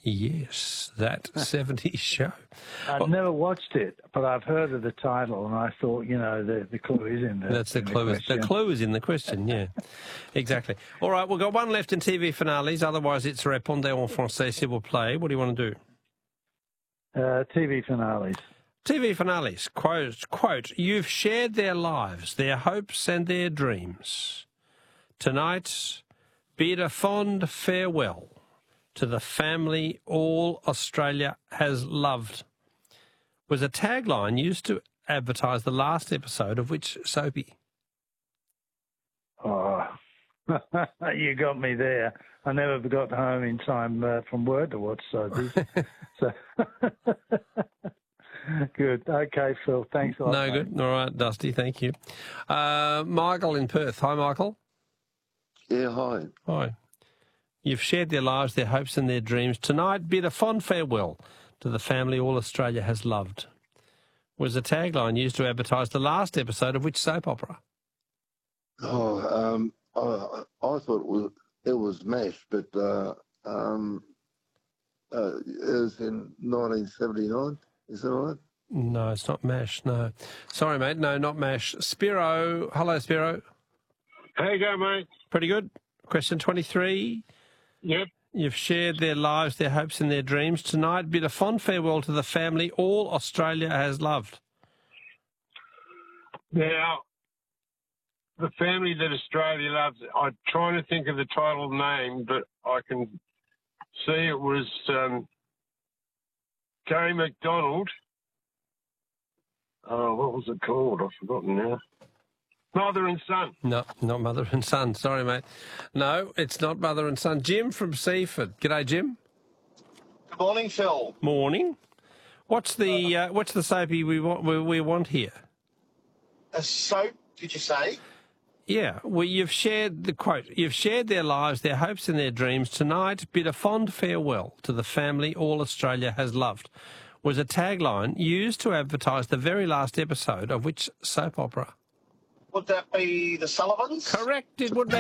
Yes, that 70s show. I've never watched it, but I've heard of the title, and I thought, the clue is in there. That's the clue. The clue is in the question, yeah. Exactly. All right, we've got one left in TV finales, otherwise it's Répondez en français, s'il vous plaît. What do you want to do? TV finales. TV finales. Quote, you've shared their lives, their hopes and their dreams. Tonight, bid a fond farewell to the family all Australia has loved, was a tagline used to advertise the last episode of which soapy? Oh, you got me there. I never got home in time from work to watch soapies. So good. Okay, Phil. Thanks a lot. No, good. All right, Dusty. Thank you. Michael in Perth. Hi, Michael. Yeah, hi. Hi. You've shared their lives, their hopes and their dreams. Tonight, bid a fond farewell to the family all Australia has loved, was a tagline used to advertise the last episode of which soap opera? I thought it was MASH, but it was in 1979. Is that right? No, it's not MASH, no. Sorry, mate, no, not MASH. Spiro. Hello, Spiro. How you going, mate? Pretty good. Question 23. Yep. You've shared their lives, their hopes and their dreams. Tonight, bid a fond farewell to the family all Australia has loved. Now, the family that Australia loves, I'm trying to think of the title name, but I can see it was Gary McDonald. Oh, what was it called? I've forgotten now. Mother and Son. No, not Mother and Son. Sorry, mate. No, it's not Mother and Son. Jim from Seaford. G'day, Jim. Good morning, Phil. Morning. What's the soapy we want here? A soap, did you say? Yeah. Well, you've shared the quote. You've shared their lives, their hopes and their dreams. Tonight, bid a fond farewell to the family all Australia has loved, was a tagline used to advertise the very last episode of which soap opera? Would that be the Sullivans? Correct. It would be.